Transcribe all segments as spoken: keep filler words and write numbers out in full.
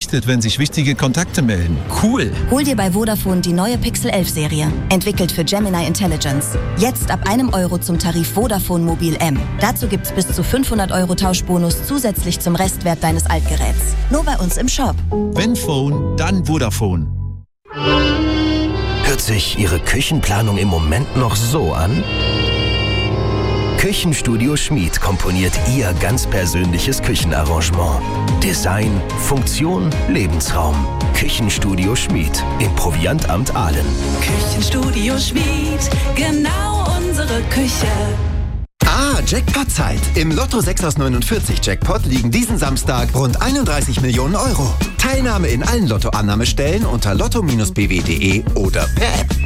berichtet, wenn sich wichtige Kontakte melden. Cool. Hol dir bei Vodafone die neue Pixel elf Serie. Entwickelt für Gemini Intelligence. Jetzt ab einem Euro zum Tarif Vodafone Mobil M. Dazu gibt's bis zu fünfhundert Euro Tauschbonus zusätzlich zum Restwert deines Altgeräts. Nur bei uns im Shop. Wenn Phone, dann Vodafone. Hört sich Ihre Küchenplanung im Moment noch so an? Küchenstudio Schmid komponiert Ihr ganz persönliches Küchenarrangement. Design, Funktion, Lebensraum. Küchenstudio Schmid im Proviantamt Aalen. Küchenstudio Schmid, genau unsere Küche. Ah, Jackpot-Zeit. Im Lotto sechs aus neunundvierzig Jackpot liegen diesen Samstag rund einunddreißig Millionen Euro. Teilnahme in allen Lottoannahmestellen unter lotto Bindestrich b w punkt de oder per App.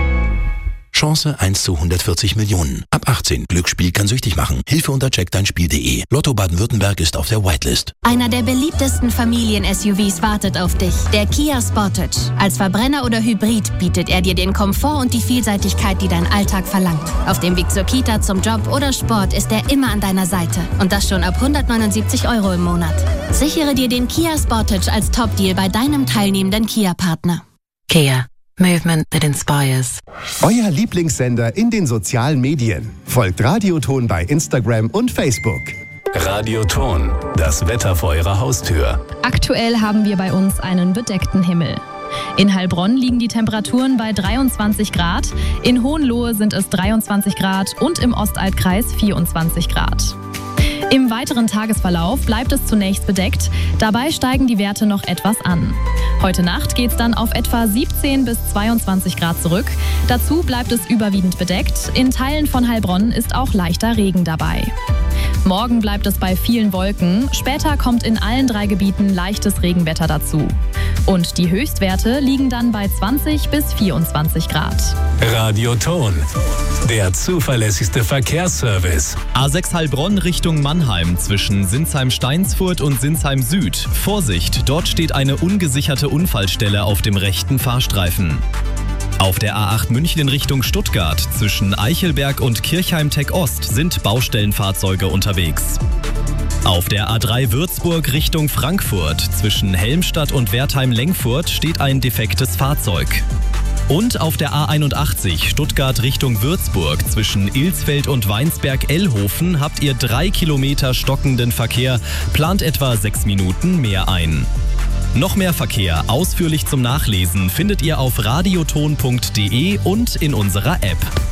Chance eins zu hundertvierzig Millionen. Ab achtzehn. Glücksspiel kann süchtig machen. Hilfe unter check dein Spiel punkt de. Lotto Baden-Württemberg ist auf der Whitelist. Einer der beliebtesten Familien-S U Vs wartet auf dich. Der Kia Sportage. Als Verbrenner oder Hybrid bietet er dir den Komfort und die Vielseitigkeit, die dein Alltag verlangt. Auf dem Weg zur Kita, zum Job oder Sport ist er immer an deiner Seite. Und das schon ab hundertneunundsiebzig Euro im Monat. Sichere dir den Kia Sportage als Top-Deal bei deinem teilnehmenden Kia-Partner. Kia. Movement that inspires. Euer Lieblingssender in den sozialen Medien. Folgt Radioton bei Instagram und Facebook. Radioton, das Wetter vor eurer Haustür. Aktuell haben wir bei uns einen bedeckten Himmel. In Heilbronn liegen die Temperaturen bei dreiundzwanzig Grad, in Hohenlohe sind es dreiundzwanzig Grad und im Ostaltkreis vierundzwanzig Grad. Im weiteren Tagesverlauf bleibt es zunächst bedeckt, dabei steigen die Werte noch etwas an. Heute Nacht geht es dann auf etwa siebzehn bis zweiundzwanzig Grad zurück. Dazu bleibt es überwiegend bedeckt. In Teilen von Heilbronn ist auch leichter Regen dabei. Morgen bleibt es bei vielen Wolken. Später kommt in allen drei Gebieten leichtes Regenwetter dazu. Und die Höchstwerte liegen dann bei zwanzig bis vierundzwanzig Grad. Radioton, der zuverlässigste Verkehrsservice. A sechs Heilbronn Richtung Mannheim zwischen Sinsheim-Steinsfurt und Sinsheim Süd. Vorsicht, dort steht eine ungesicherte Unfallstelle auf dem rechten Fahrstreifen. Auf der A acht München in Richtung Stuttgart zwischen Eichelberg und Kirchheim-Tech Ost sind Baustellenfahrzeuge unterwegs. Auf der A drei Würzburg Richtung Frankfurt zwischen Helmstadt und Wertheim-Lengfurt steht ein defektes Fahrzeug. Und auf der A einundachtzig Stuttgart Richtung Würzburg zwischen Ilsfeld und Weinsberg-Ellhofen habt ihr drei Kilometer stockenden Verkehr, plant etwa sechs Minuten mehr ein. Noch mehr Verkehr ausführlich zum Nachlesen findet ihr auf radioton punkt de und in unserer App.